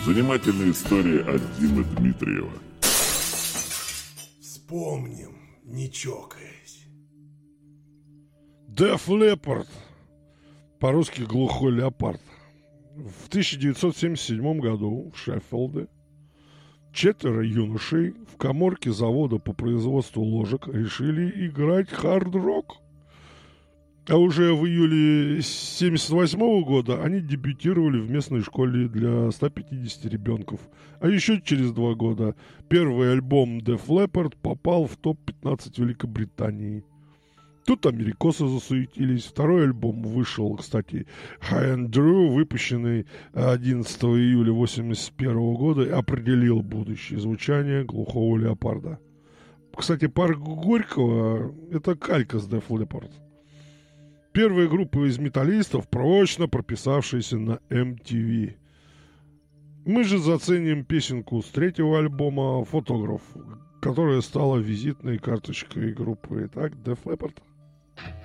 Занимательная история от Димы Дмитриева. Вспомним, не чокаясь. Def Leppard, по-русски глухой леопард. В 1977 году в Шеффилде 4 юношей в каморке завода по производству ложек решили играть хард-рок. А уже в июле 1978 года они дебютировали в местной школе для 150 ребенков. А еще через 2 года первый альбом Def Leppard попал в топ-15 Великобритании. Тут америкосы засуетились. Второй альбом вышел, кстати, High and Drew, выпущенный 11 июля 1981 года, и определил будущее звучание глухого леопарда. Кстати, парк Горького – это калька с Def Leppard. Первая группа из металлистов, прочно прописавшаяся на MTV. Мы же заценим песенку с 3-го альбома «Фотограф», которая стала визитной карточкой группы. Итак, Def Leppard.